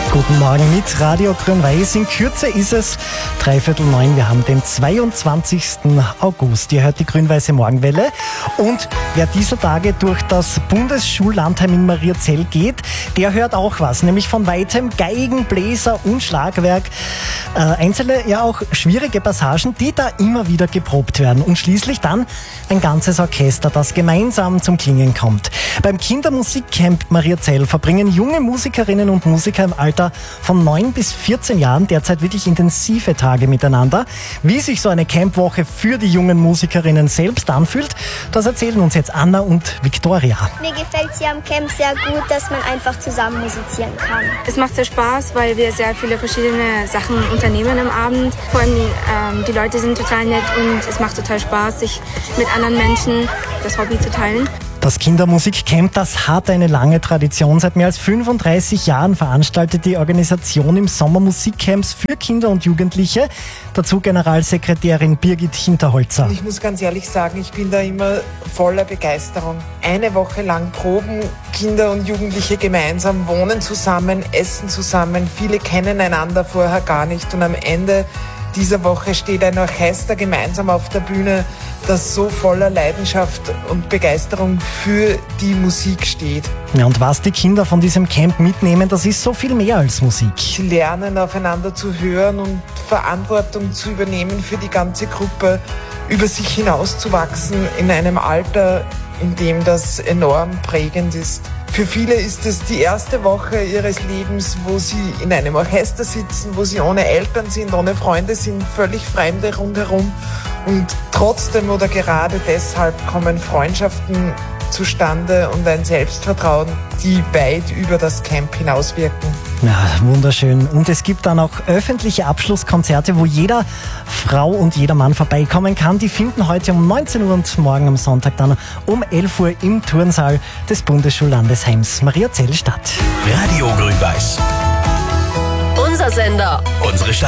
Guten Morgen mit Radio Grün-Weiß. In Kürze ist es 8:45. Wir haben den 22. August. Ihr hört die Grün-Weiße Morgenwelle. Und wer dieser Tage durch das Bundesschullandheim in Mariazell geht, der hört auch was. Nämlich von weitem Geigen, Bläser und Schlagwerk. Einzelne, ja auch schwierige Passagen, die da immer wieder geprobt werden. Und schließlich dann ein ganzes Orchester, das gemeinsam zum Klingen kommt. Beim Kindermusikcamp Mariazell verbringen junge Musikerinnen und Musiker im Alter von 9 bis 14 Jahren derzeit wirklich intensive Tage miteinander. Wie sich so eine Campwoche für die jungen Musikerinnen selbst anfühlt, das erzählen uns jetzt Anna und Viktoria. Mir gefällt es hier am Camp sehr gut, dass man einfach zusammen musizieren kann. Es macht sehr Spaß, weil wir sehr viele verschiedene Sachen unternehmen am Abend. Vor allem die Leute sind total nett und es macht total Spaß, sich mit anderen Menschen das Hobby zu teilen. Das Kindermusikcamp, das hat eine lange Tradition. Seit mehr als 35 Jahren veranstaltet die Organisation im Sommer Musikcamps für Kinder und Jugendliche. Dazu Generalsekretärin Birgit Hinterholzer. Ich muss ganz ehrlich sagen, ich bin da immer voller Begeisterung. Eine Woche lang proben Kinder und Jugendliche gemeinsam, wohnen zusammen, essen zusammen. Viele kennen einander vorher gar nicht und am Ende dieser Woche steht ein Orchester gemeinsam auf der Bühne, das so voller Leidenschaft und Begeisterung für die Musik steht. Ja, und was die Kinder von diesem Camp mitnehmen, das ist so viel mehr als Musik. Sie lernen aufeinander zu hören und Verantwortung zu übernehmen für die ganze Gruppe, über sich hinauszuwachsen in einem Alter, in dem das enorm prägend ist. Für viele ist es die erste Woche ihres Lebens, wo sie in einem Orchester sitzen, wo sie ohne Eltern sind, ohne Freunde sind, völlig Fremde rundherum. Und trotzdem oder gerade deshalb kommen Freundschaften zustande und ein Selbstvertrauen, die weit über das Camp hinauswirken. Ja, wunderschön. Und es gibt dann auch öffentliche Abschlusskonzerte, wo jeder Frau und jeder Mann vorbeikommen kann. Die finden heute um 19 Uhr und morgen am Sonntag dann um 11 Uhr im Turnsaal des Bundesschullandesheims Mariazell statt. Radio Grün-Weiß. Unser Sender. Unsere Stadt.